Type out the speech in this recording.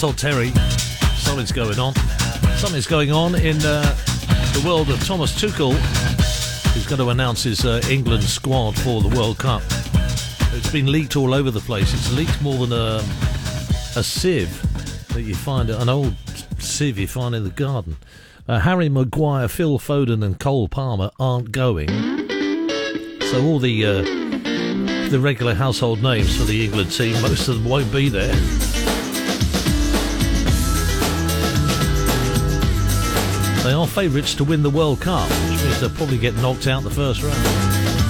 Todd Terry. Something's going on. Something's going on in the world of Thomas Tuchel, who's going to announce his England squad for the World Cup. It's been leaked all over the place. It's leaked more than a sieve that you find, an old sieve you find in the garden. Harry Maguire, Phil Foden and Cole Palmer aren't going. So all the regular household names for the England team, most of them won't be there. They are favourites to win the World Cup, which means they'll probably get knocked out the first round.